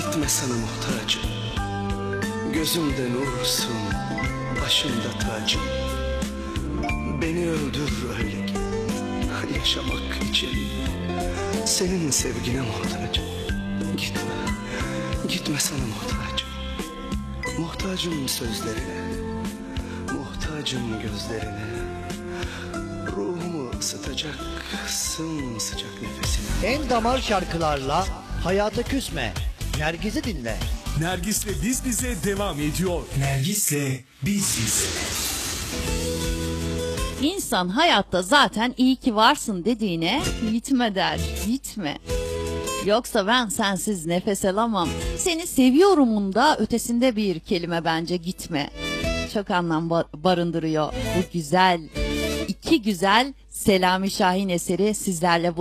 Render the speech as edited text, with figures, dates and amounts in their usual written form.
Gitme sana muhtacım. Gözümde nursun, başımda tacım. Beni öldür öyle ki yaşamak için senin sevgine muhtacım. Gitme, gitme sana muhtacım. Muhtacım sözlerine, muhtacım gözlerine. Ruhumu ısıtacak sımsıcak nefesine. En damar şarkılarla hayata küsme. Nergiz'i dinle. Nergis'le Biz Bize devam ediyor. Nergis'le Biz Bize. İnsan hayatta zaten iyi ki varsın dediğine gitme der, gitme. Yoksa ben sensiz nefes alamam. Seni seviyorumun da ötesinde bir kelime bence gitme. Çok anlam barındırıyor bu güzel, iki güzel Selami Şahin eseri sizlerle